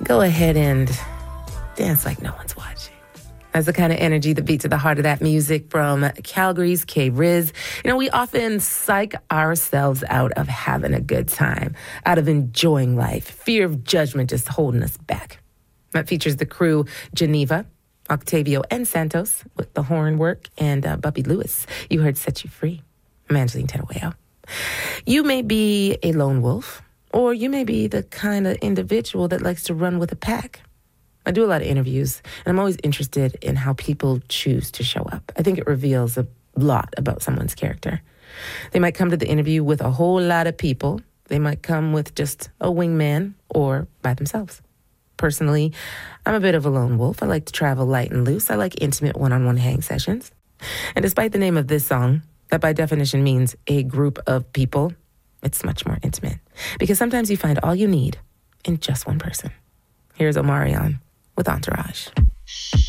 go ahead and dance like no one's watching. That's the kind of energy that beats at the heart of that music from Calgary's K-Riz. You know, we often psych ourselves out of having a good time, out of enjoying life. Fear of judgment just holding us back. That features the crew Geneva, Octavio, and Santos with the horn work, and Bubby Lewis. You heard Set You Free. I'm Angeline Terueo. You may be a lone wolf, or you may be the kind of individual that likes to run with a pack. I do a lot of interviews, and I'm always interested in how people choose to show up. I think it reveals a lot about someone's character. They might come to the interview with a whole lot of people. They might come with just a wingman or by themselves. Personally, I'm a bit of a lone wolf. I like to travel light and loose. I like intimate one-on-one hang sessions. And despite the name of this song, that by definition means a group of people, it's much more intimate. Because sometimes you find all you need in just one person. Here's Omarion with Entourage.